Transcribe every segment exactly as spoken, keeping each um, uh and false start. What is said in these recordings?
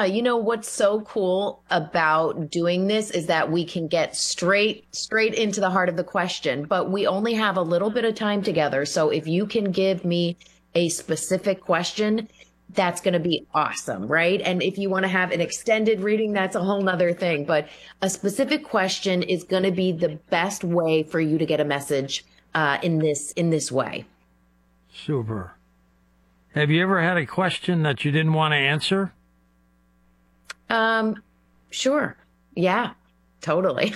Yeah, you know what's so cool about doing this is that we can get straight straight into the heart of the question, but we only have a little bit of time together. So if you can give me a specific question, that's going to be awesome, right? And if you want to have an extended reading, that's a whole nother thing. But a specific question is going to be the best way for you to get a message uh, in this in this way. Super. Have you ever had a question that you didn't want to answer? Um, sure. Yeah, totally.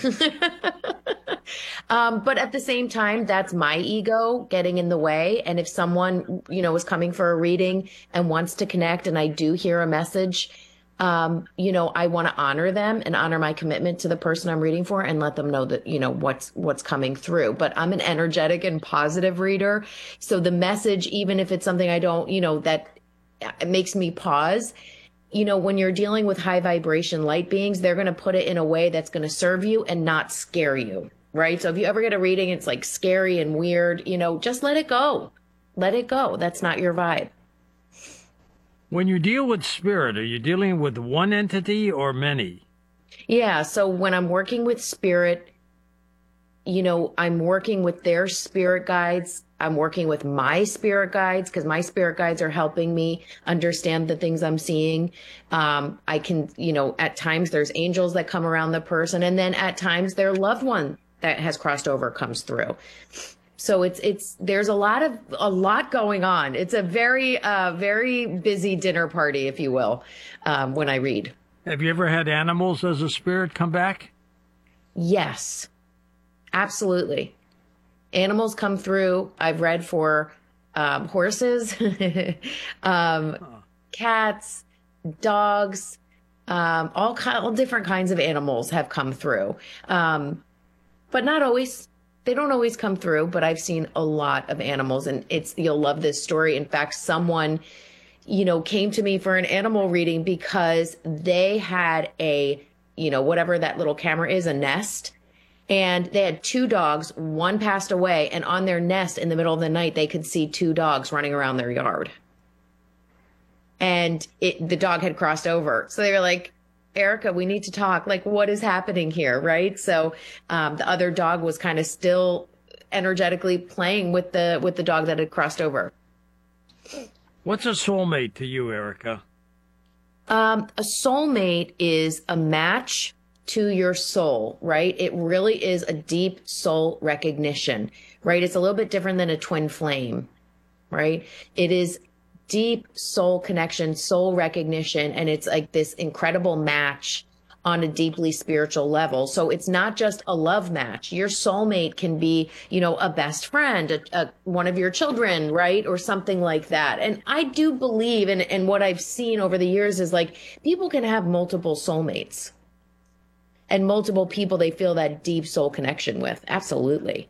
um, but at the same time, that's my ego getting in the way. And if someone, you know, is coming for a reading and wants to connect and I do hear a message, um, you know, I want to honor them and honor my commitment to the person I'm reading for and let them know that, you know, what's, what's coming through. But I'm an energetic and positive reader. So the message, even if it's something I don't, you know, that it makes me pause. You know, when you're dealing with high vibration light beings, they're going to put it in a way that's going to serve you and not scare you, right? So if you ever get a reading, it's like scary and weird, you know, just let it go. Let it go. That's not your vibe. When you deal with spirit, are you dealing with one entity or many? Yeah. So when I'm working with spirit, you know, I'm working with their spirit guides. I'm working with my spirit guides because my spirit guides are helping me understand the things I'm seeing. Um, I can, you know, at times there's angels that come around the person, and then at times their loved one that has crossed over comes through. So it's, it's, there's a lot of, a lot going on. It's a very, uh, very busy dinner party, if you will, um, when I read. Have you ever had animals as a spirit come back? Yes, absolutely. Animals come through. I've read for um, horses, um, huh. cats, dogs, um, all, kind, all different kinds of animals have come through. Um, but not always. They don't always come through, but I've seen a lot of animals, and it's, you'll love this story. In fact, someone, you know, came to me for an animal reading because they had a, you know, whatever that little camera is, a nest. And they had two dogs, one passed away, and on their nest in the middle of the night, they could see two dogs running around their yard. And it, the dog had crossed over. So they were like, Erica, we need to talk. Like, what is happening here, right? So um, the other dog was kind of still energetically playing with the with the dog that had crossed over. What's a soulmate to you, Erica? Um, a soulmate is a match to your soul, right? It really is a deep soul recognition, right? It's a little bit different than a twin flame, right? It is deep soul connection, soul recognition, and it's like this incredible match on a deeply spiritual level. So it's not just a love match. Your soulmate can be, you know, a best friend, a, a, one of your children, right? Or something like that. And I do believe, and, and what I've seen over the years is like people can have multiple soulmates. And multiple people they feel that deep soul connection with. Absolutely.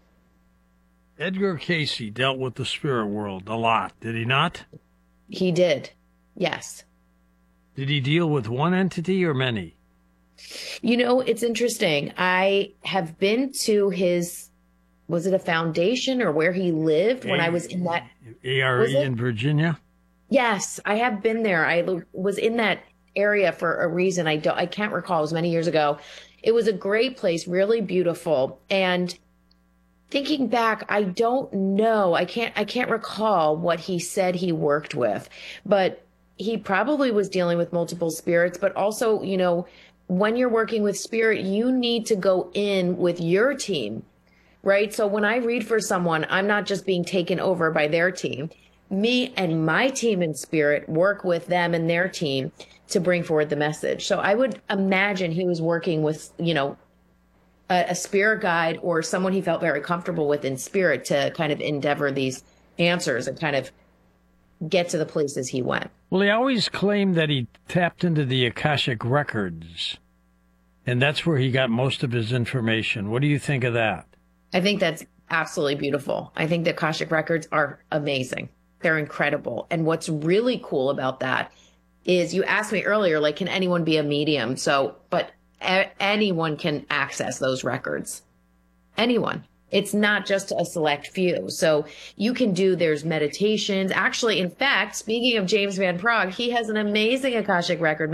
Edgar Cayce dealt with the spirit world a lot, did he not? He did, yes. Did he deal with one entity or many? You know, it's interesting. I have been to his, was it a foundation or where he lived when a- I was in that? A R E in Virginia? Yes, I have been there. I was in that area for a reason. I don't, I can't recall. It was many years ago. It was a great place, really beautiful. And thinking back, I don't know. I can't, I can't recall what he said he worked with, but he probably was dealing with multiple spirits, but also, you know, when you're working with spirit, you need to go in with your team, right? So when I read for someone, I'm not just being taken over by their team. Me and my team in spirit work with them and their team to bring forward the message. So I would imagine he was working with, you know, a, a spirit guide or someone he felt very comfortable with in spirit to kind of endeavor these answers and kind of get to the places he went. Well, he always claimed that he tapped into the Akashic Records, and that's where he got most of his information. What do you think of that? I think that's absolutely beautiful. I think the Akashic Records are amazing. They're incredible. And what's really cool about that is you asked me earlier, like, can anyone be a medium? So, but a- anyone can access those records. Anyone. It's not just a select few. So you can do, there's meditations. Actually, in fact, speaking of James Van Praagh, he has an amazing Akashic record